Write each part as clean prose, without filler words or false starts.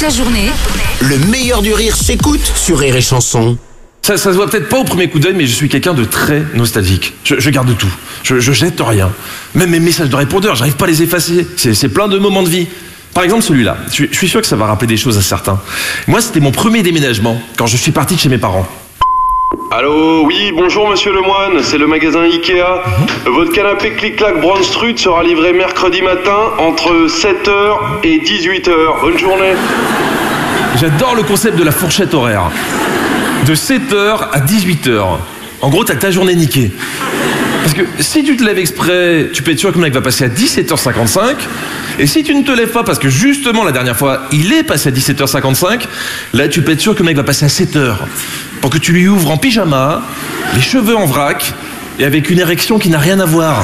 toute la journée. Le meilleur du rire s'écoute sur Rire et Chanson. Ça se voit peut-être pas au premier coup d'œil, mais je suis quelqu'un de très nostalgique. Je garde tout. Je jette rien. Même mes messages de répondeur, j'arrive pas à les effacer. C'est plein de moments de vie. Par exemple, celui-là. Je suis sûr que ça va rappeler des choses à certains. Moi, c'était mon premier déménagement, quand je suis parti de chez mes parents. Allô, oui, bonjour monsieur Lemoine, c'est le magasin Ikea. Votre canapé clic-clac Brandstrud sera livré mercredi matin entre 7h et 18h. Bonne journée. J'adore le concept de la fourchette horaire. De 7h à 18h. En gros, t'as ta journée niquée. Parce que si tu te lèves exprès, tu peux être sûr que le mec va passer à 17h55. Et si tu ne te lèves pas parce que justement la dernière fois, il est passé à 17h55, là tu peux être sûr que le mec va passer à 7h. Pour que tu lui ouvres en pyjama, les cheveux en vrac, et avec une érection qui n'a rien à voir.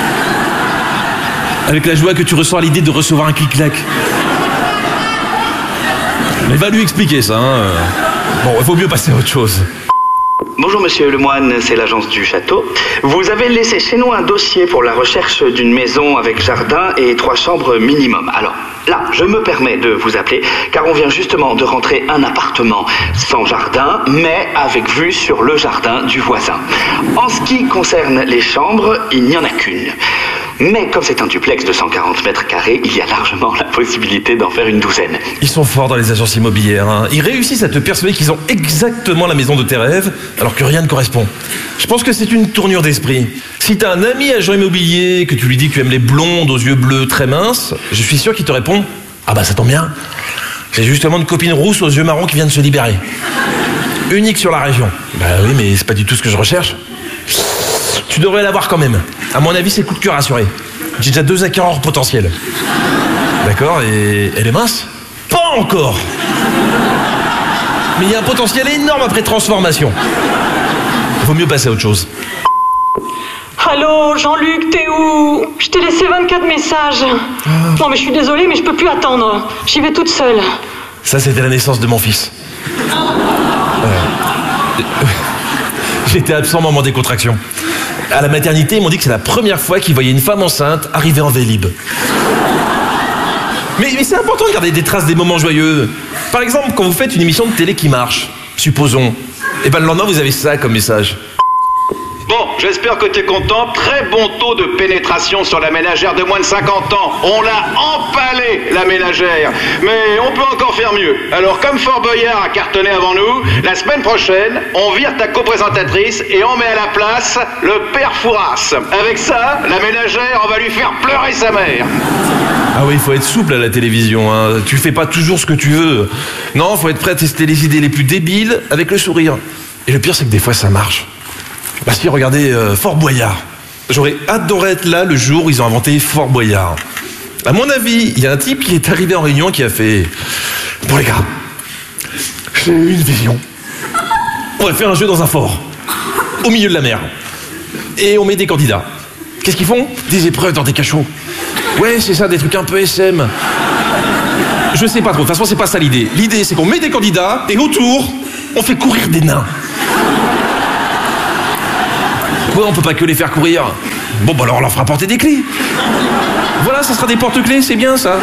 Avec la joie que tu ressens à l'idée de recevoir un clic-clac. Mais va lui expliquer ça, hein. Bon, il vaut mieux passer à autre chose. Bonjour monsieur Lemoine, c'est l'agence du château. Vous avez laissé chez nous un dossier pour la recherche d'une maison avec jardin et 3 chambres minimum. Alors là, je me permets de vous appeler car on vient justement de rentrer un appartement sans jardin mais avec vue sur le jardin du voisin. En ce qui concerne les chambres, il n'y en a qu'une. Mais comme c'est un duplex de 140 mètres carrés, il y a largement la possibilité d'en faire une douzaine. Ils sont forts dans les agences immobilières, hein. Ils réussissent à te persuader qu'ils ont exactement la maison de tes rêves, alors que rien ne correspond. Je pense que c'est une tournure d'esprit. Si t'as un ami agent immobilier, que tu lui dis que tu aimes les blondes aux yeux bleus très minces, je suis sûr qu'il te répond « Ah bah ça tombe bien, j'ai justement une copine rousse aux yeux marrons qui vient de se libérer. Unique sur la région. » Bah oui, mais c'est pas du tout ce que je recherche. Tu devrais l'avoir quand même. À mon avis, c'est coup de cœur assuré. J'ai déjà 2 acquéreurs potentiels. D'accord, et elle est mince ? Pas encore. Mais il y a un potentiel énorme après transformation. Il vaut mieux passer à autre chose. Allô, Jean-Luc, t'es où? Je t'ai laissé 24 messages. Non mais je suis désolée, mais je peux plus attendre. J'y vais toute seule. Ça, c'était la naissance de mon fils. J'étais absent au moment des contractions. À la maternité, ils m'ont dit que c'est la première fois qu'ils voyaient une femme enceinte arriver en Vélib. Mais c'est important de garder des traces des moments joyeux. Par exemple, quand vous faites une émission de télé qui marche, supposons, et ben le lendemain, vous avez ça comme message. Bon, j'espère que t'es content. Très bon taux de pénétration sur la ménagère de moins de 50 ans. On l'a empalé, la ménagère. Mais on peut encore faire mieux. Alors, comme Fort Boyard a cartonné avant nous, la semaine prochaine, on vire ta coprésentatrice et on met à la place le père Fouras. Avec ça, la ménagère, on va lui faire pleurer sa mère. Ah oui, il faut être souple à la télévision, hein. Tu fais pas toujours ce que tu veux. Non, faut être prêt à tester les idées les plus débiles avec le sourire. Et le pire, c'est que des fois, ça marche. Bah si, regardez Fort Boyard. J'aurais adoré être là le jour où ils ont inventé Fort Boyard. À mon avis, il y a un type qui est arrivé en réunion qui a fait « Bon les gars, j'ai eu une vision. On va faire un jeu dans un fort, au milieu de la mer. Et on met des candidats. Qu'est-ce qu'ils font? Des épreuves dans des cachots. Ouais, c'est ça, des trucs un peu SM. Je sais pas trop, de toute façon, c'est pas ça l'idée. L'idée, c'est qu'on met des candidats et autour, on fait courir des nains. Ouais, on peut pas que les faire courir. Bon, bah alors on leur fera porter des clés. Voilà, ça sera des porte-clés, c'est bien ça.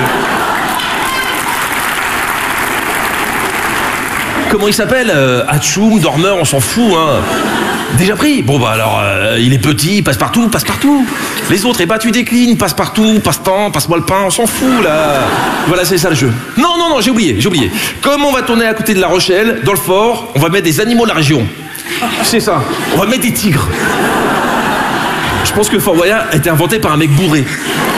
Comment il s'appelle? Hatchoum, dormeur, on s'en fout, hein. Déjà pris? Bon, bah alors, il est petit, passe partout, passe partout. Les autres, eh bah tu déclines, passe partout, passe-temps, passe-moi le pain, on s'en fout, là. Voilà, c'est ça le jeu. Non, j'ai oublié. Comme on va tourner à côté de La Rochelle, dans le fort, on va mettre des animaux de la région. C'est ça, on va mettre des tigres. Je pense que Fort Boyard a été inventé par un mec bourré.